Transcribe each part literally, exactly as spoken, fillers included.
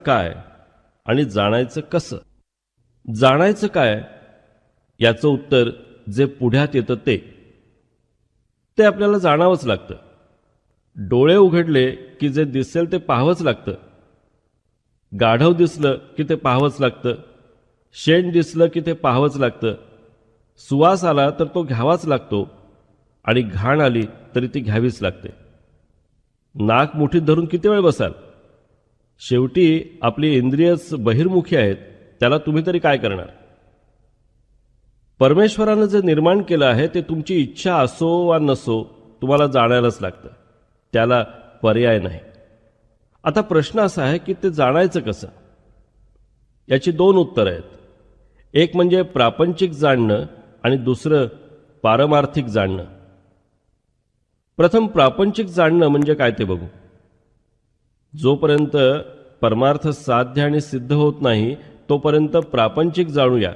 काय आणि जाणायचं कसं? जाणायचं काय याचं उत्तर जे पुढ्यात येतं ते ते आपल्याला जाणावंच लागतं. डोळे उघडले की जे दिसेल ते पाहावंच लागतं. गाढव दिसलं की ते पाहावंच लागतं. शेण दिसलं की ते पाहावंच लागतं. सुवास आला तर तो घ्यावाच लागतो आणि घाण आली तरी ती घ्यावीच लागते. नाक मुठीत धरून किती वेळ बसाल? शेवटी आपली इंद्रियच बहिर्मुखी आहेत, त्याला तुम्ही तरी काय करणार? परमेश्वरानं जे निर्माण केलं आहे ते तुमची इच्छा असो वा नसो तुम्हाला जाणायलाच लागतं. त्याला पर्याय नाही. आता प्रश्न असा आहे की ते जाणायचं कसं? याची दोन उत्तरं आहेत. एक म्हणजे प्रापंचिक जाणणं आणि दुसरं पारमार्थिक जाणणं. प्रथम प्रापंचिक जाणणं म्हणजे काय ते बघू. जोपर्यंत परमार्थ साध्य आणि सिद्ध होत नाही तोपर्यंत प्रापंचिक जाणूया.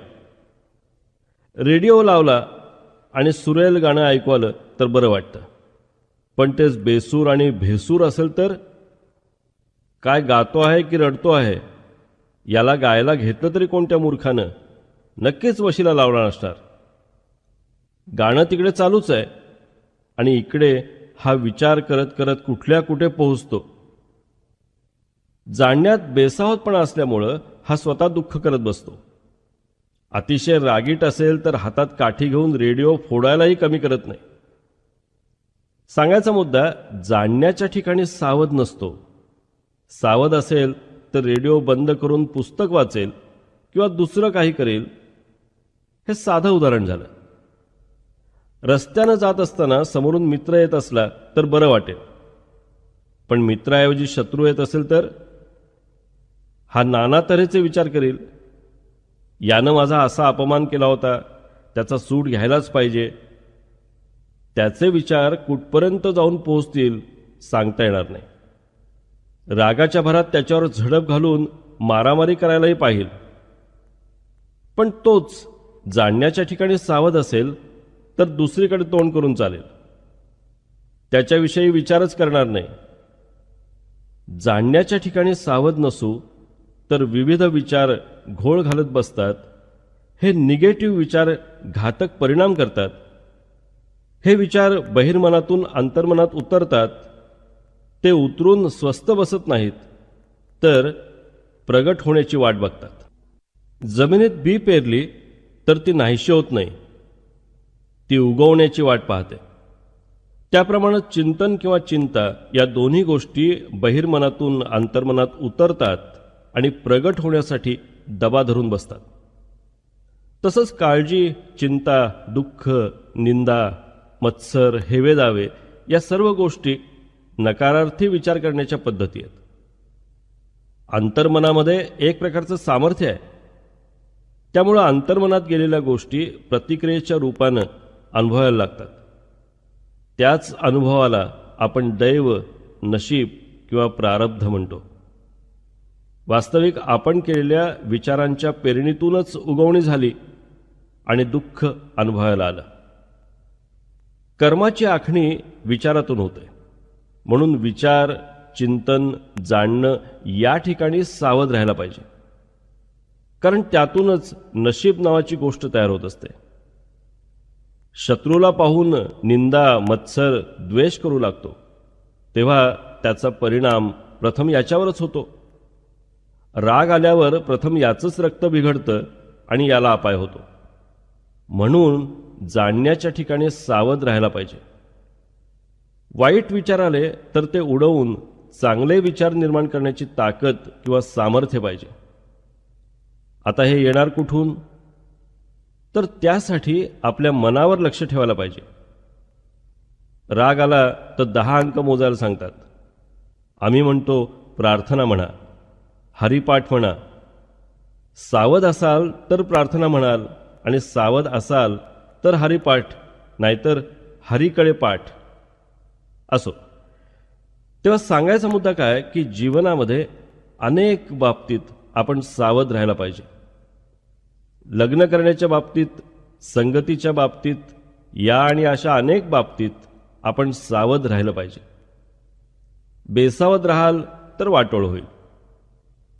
रेडिओ लावला आणि सुरेल गाणं ऐकू आलं तर बरं वाटतं, पण तेच बेसूर आणि भेसूर असेल तर काय गातो आहे की रडतो आहे याला गायला घेतलं तरी कोणत्या मूर्खानं? नक्कीच वशीला लावणार असणार. गाणं तिकडे चालूच आहे आणि इकडे हा विचार करत करत कुठल्या कुठे पोहोचतो. जाणण्यात बेसावतपणा असल्यामुळं हा स्वतः दुःख करत बसतो. अतिशय रागीट असेल तर हातात काठी घेऊन रेडिओ फोडायलाही कमी करत नाही. सांगायचा मुद्दा, जाणण्याच्या ठिकाणी सावध नसतो. सावध असेल तर रेडिओ बंद करून पुस्तक वाचेल किंवा दुसरं काही करेल. हे साधं उदाहरण झालं. रस्त्यानं जात असताना समोरून मित्र येत असला तर बरं वाटेल, पण मित्राऐवजी शत्रू येत असेल तर हा नाना तऱ्हेचे विचार करेल. यानं माझा असा अपमान केला होता, त्याचा सूड घ्यायलाच पाहिजे. त्याचे विचार कुठपर्यंत जाऊन पोहोचतील सांगता येणार नाही. रागाच्या भरात त्याच्यावर झडप घालून मारामारी करायलाही पाहिजे, पण तोच जाणण्याच्या ठिकाणी सावध असेल तर दुसरीकडे तोंड करून चालेल. त्याच्याविषयी विचारच करणार नाही. जाणण्याच्या ठिकाणी सावध नसू तर विविध विचार घोळ घालत बसतात. हे निगेटिव्ह विचार घातक परिणाम करतात. हे विचार बहिर्मनातून अंतर्मनात उतरतात. ते उतरून स्वस्थ बसत नाहीत, तर प्रगट होण्याची वाट बघतात. जमिनीत बी पेरली तर ती नाहीशी होत नाही, ती उगवण्याची वाट पाहते. त्याप्रमाणे चिंतन किंवा चिंता या दोन्ही गोष्टी बहिर्मनातून अंतर्मनात उतरतात आणि प्रगट होण्यासाठी दबा धरून बसतात. तसंच काळजी, चिंता, दुःख, निंदा, मत्सर, हेवेदावे या सर्व गोष्टी नकारार्थी विचार करण्याच्या पद्धती आहेत. अंतर्मनामध्ये एक प्रकारचं सामर्थ्य आहे. त्यामुळं अंतर्मनात गेलेल्या गोष्टी प्रतिक्रियेच्या रूपानं अनुभवायला लागतात. त्याच अनुभवाला आपण दैव, नशीब किंवा प्रारब्ध म्हणतो. वास्तविक आपण केलेल्या विचारांच्या पेरणीतूनच उगवणी झाली आणि दुःख अनुभवायला आलं. कर्माची आखणी विचारातून होते. म्हणून विचार, चिंतन, जाणणं या ठिकाणी सावध राहायला पाहिजे, कारण त्यातूनच नशीब नावाची गोष्ट तयार होत असते. शत्रूला पाहून निंदा, मत्सर, द्वेष करू लागतो, तेव्हा त्याचा परिणाम प्रथम याच्यावरच होतो. राग आल्यावर प्रथम याचंच रक्त बिघडतं आणि याला अपाय होतो. म्हणून जाणण्याच्या ठिकाणी सावध राहायला पाहिजे. वाईट विचार आले तर ते उडवून चांगले विचार निर्माण करण्याची ताकद किंवा सामर्थ्य पाहिजे. आता हे येणार कुठून? तर त्यासाठी आपल्या मनावर लक्ष ठेवायला पाहिजे. राग आला तर दहा अंक मोजायला सांगतात. आम्ही म्हणतो प्रार्थना म्हणा, हरिपाठ म्हणा. सावध असाल तर प्रार्थना म्हणाल आणि सावध असाल तर हरिपाठ, नाहीतर हरिकडे पाठ. असो, तेव्हा सांगायचा मुद्दा काय की जीवनामध्ये अनेक बाबतीत आपण सावध राहायला पाहिजे. लग्न करण्याच्या बाबतीत, संगतीच्या बाबतीत, या आणि अशा अनेक बाबतीत आपण सावध राहिलं पाहिजे. बेसावध राहाल तर वाटोळ होईल.